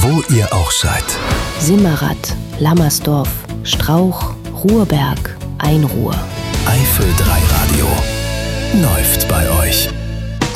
wo ihr auch seid. Simmerath, Lammersdorf, Strauch, Ruhrberg, Einruhr. Eifel 3 Radio läuft bei euch.